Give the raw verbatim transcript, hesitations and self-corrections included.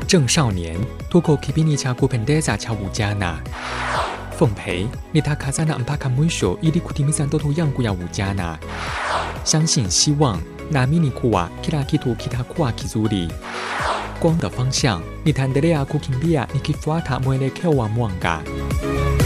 正少年tuko kipindi cha kupendeza cha ujana. Fengpei, nitakazana mpaka mwisho ili kutimiza ndoto yangu ya ujana. 相信希望 naamini kuwa kila kitu kitakuwa kizuri. 光的方向 nitaendelea kukimbia nikifuata mwelekeo wa mwanga.